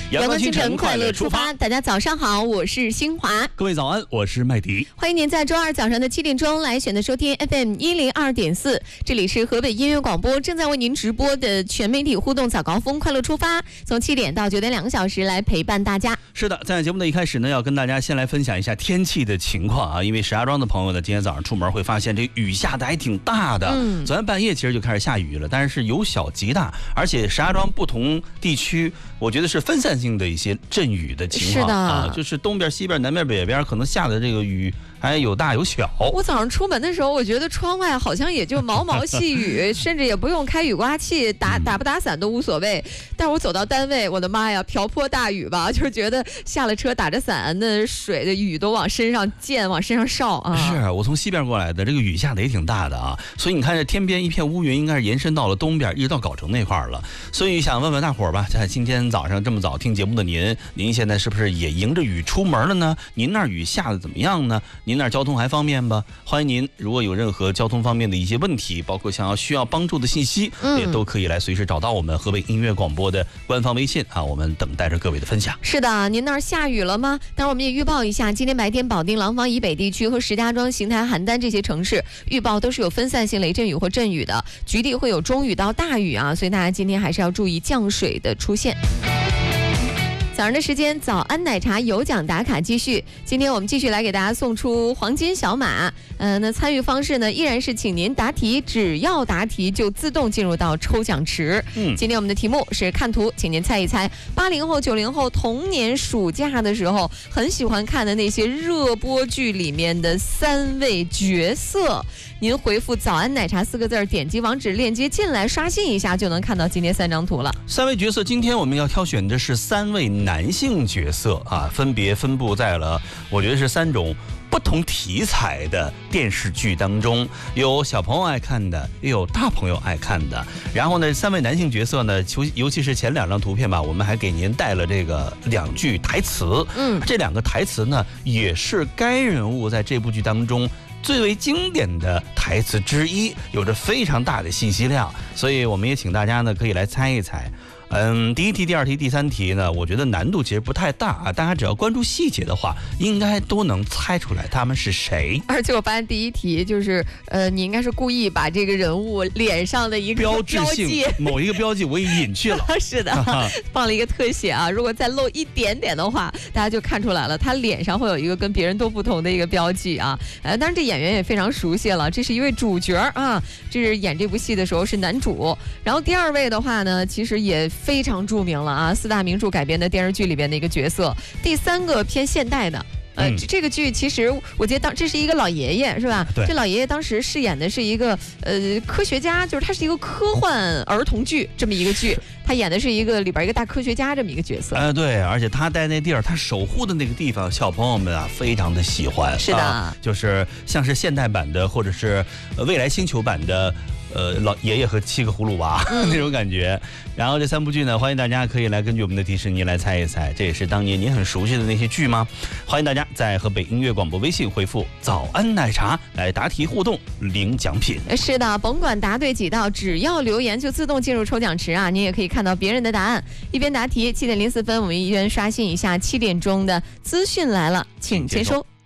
阳光清晨，快乐出发。大家早上好，我是新华。 各位早安，我是麦迪。 欢迎您在周二早上的7点钟来选择收听 FM102.4，这里是河北音乐广播正在为您直播的全媒体互动早高峰快乐出发，从7点到9点2个小时来陪伴大家。 是的，在节目的一开始呢，要跟大家先来分享一下天气的情况啊，因为石家庄的朋友呢，今天早上出门会发现这雨下的还挺大的。昨天半夜其实就开始下雨了，但是由小及大，而且石家庄不同地区，我觉得是分散性的一些阵雨的情况啊，就是东边、西边、南边、北边可能下的这个雨还有大有小。 我早上出门的时候，我觉得窗外好像也就毛毛细雨，甚至也不用开雨刮器，打不打伞都无所谓。但是我走到单位，我的妈呀，瓢泼大雨吧，就是觉得下了车打着伞，那水的雨都往身上溅，往身上烧啊。 是我从西边过来的，这个雨下的也挺大的啊，所以你看这天边一片乌云，应该是延伸到了东边，一直到藁城那块了。所以想问问大伙儿吧，在今天早上这么早听节目的您现在是不是也迎着雨出门了呢？您那儿雨下的怎么样呢？您那儿交通还方便吧？欢迎您，如果有任何交通方面的一些问题，包括需要帮助的信息，也都可以来随时找到我们河北音乐广播的官方微信啊，我们等待着各位的分享。 是的，您那儿下雨了吗？当然我们也预报一下，今天白天保定、廊坊以北地区和石家庄、邢台、邯郸这些城市预报都是有分散性雷阵雨或阵雨的，局地会有中雨到大雨啊，所以大家今天还是要注意降水的出现。早上的时间，早安奶茶有奖打卡继续。今天我们继续来给大家送出黄金小马。那参与方式呢，依然是请您答题，只要答题就自动进入到抽奖池。今天我们的题目是看图，请您猜一猜80后、90后童年暑假的时候很喜欢看的那些热播剧里面的3位角色。您回复早安奶茶4个字，点击网址链接进来刷新一下，就能看到今天3张图了。 3位角色，今天我们要挑选的是3位男性角色啊，分别分布在了我觉得是3种不同题材的电视剧当中，有小朋友爱看的，也有大朋友爱看的。然后呢，3位男性角色呢，尤其是前2张图片吧，我们还给您带了这个2句台词。这2个台词呢，也是该人物在这部剧当中最为经典的台词之一，有着非常大的信息量，所以我们也请大家呢可以来猜一猜。第一题、第2题、第3题呢，我觉得难度其实不太大啊，大家只要关注细节的话，应该都能猜出来他们是谁。 而且我发现第一题就是，你应该是故意把这个人物脸上的一个标志性某一个标记我也隐去了。 是的，放了一个特写啊，如果再露一点点的话，大家就看出来了，他脸上会有一个跟别人都不同的一个标记啊。当然这演员也非常熟悉了，这是一位主角啊，这是演这部戏的时候是男主。然后第2位的话呢，其实也非常著名了啊，4大名著改编的电视剧里边的一个角色。第3个偏现代的。这个剧其实我记得这是一个老爷爷是吧？这老爷爷当时饰演的是一个科学家，就是他是一个科幻儿童剧这么一个剧，他演的是里边一个大科学家这么一个角色。 对，而且他在那地儿，他守护的那个地方，小朋友们啊非常的喜欢。 是的， 就是像是现代版的，或者是未来星球版的。老爷爷和7个葫芦娃那种感觉。然后这3部剧呢，欢迎大家可以来根据我们的提示您来猜一猜，这也是当年您很熟悉的那些剧吗？欢迎大家在河北音乐广播微信回复早安奶茶来答题互动领奖品。 是的，甭管答对几道，只要留言就自动进入抽奖池啊！您也可以看到别人的答案，一边答题。7点04分我们一边刷新一下7点钟的资讯来了，请签收。